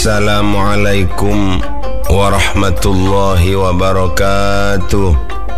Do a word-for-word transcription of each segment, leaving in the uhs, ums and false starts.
Assalamualaikum warahmatullahi wabarakatuh.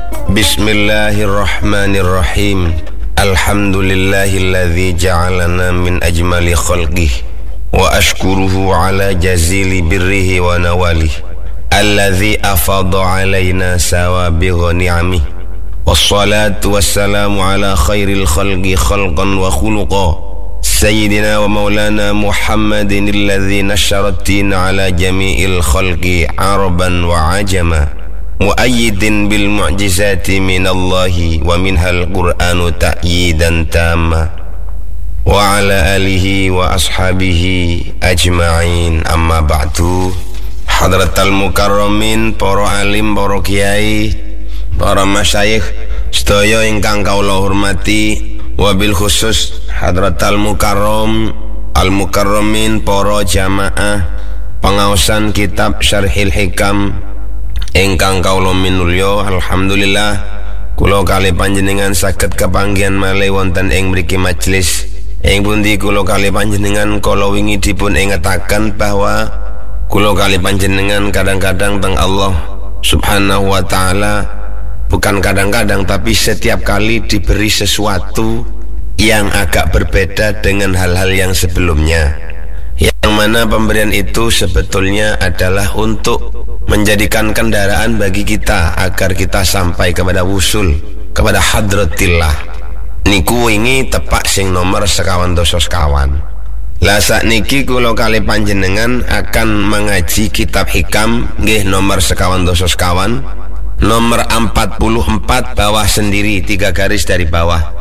Bismillahirrahmanirrahim. Alhamdulillahilladzi ja'alana min ajmali khalqih wa ashkuruhu ala jazili birrihi wa nawalih alladzi afadha alaina sawabigha ni'amih. Wassalatu wassalamu ala khairil khalqi khalqan wa khuluqa Sayyidina wa maulana Muhammadin alladzi nasyara ad-din ala jami'il khalqi araban wa ajama muayyidin bil mu'jizati minallahi wa minhal qur'anu ta'yidan tamma wa ala alihi wa ashabihi ajma'in. Amma ba'du. Hadratal mukarramin, para alim, para kiai, para masyayikh sedaya ingkang kawula hormati, wabil khusus Hadratal Mukarram Al Mukarramin, para jamaah pengaosan kitab Syarhil Hikam ingkang kawula minulya. Alhamdulillah kula kali panjenengan saged kepanggihan malih wonten ing mriki majelis ing pundi kula kali panjenengan kala wingi dipun ingetaken bahwa kula kali panjenengan kadang-kadang teng Allah Subhanahu wa taala, bukan kadang-kadang tapi setiap kali diberi sesuatu yang agak berbeda dengan hal-hal yang sebelumnya, yang mana pemberian itu sebetulnya adalah untuk menjadikan kendaraan bagi kita agar kita sampai kepada wusul kepada hadratillah. Niku wingi tepak sing nomor sekawan doso sekawan. Lah sakniki kula kali panjenengan akan mengaji kitab hikam nggih nomor sekawan doso sekawan, nomor empat puluh empat bawah sendiri, tiga garis dari bawah.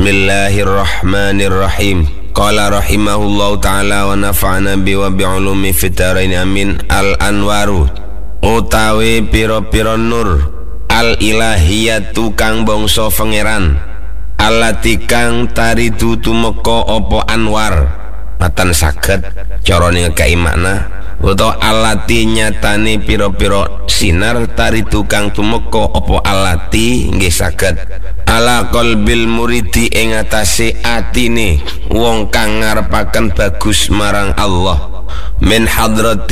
Bismillahirrahmanirrahim. Qala rahimahullahu ta'ala wa nafa'ana bi wa bi'ulumi fitarain amin. Al-anwaru utawi piro-piro nur al-ilahiyatu kang bangsa pangeran, allati kang taridu tumeka apa anwar. Matan saged carane ngekeki makna utawa alati nyatane piro-piro sinar taridu kang tumeka apa alati nggih saged ala qalbil muridi ing atase atine wong kang ngarepaken bagus marang Allah min hadrati